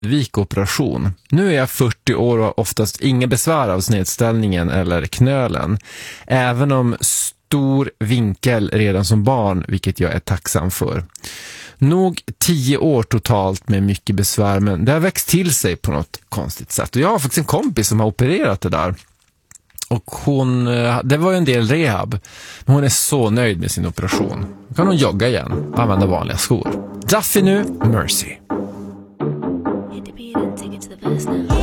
vikoperation. Nu är jag 40 år och har oftast inga besvär av snedställningen eller knölen. Även om stor vinkel redan som barn, vilket jag är tacksam för. Nog 10 år totalt med mycket besvär, men det har växt till sig på något konstigt sätt. Och jag har faktiskt en kompis som har opererat det där. Och det var ju en del rehab, men hon är så nöjd med sin operation. Då kan hon jogga igen, använda vanliga skor. Duffy nu, Mercy. Hit the beat and take it to the best now.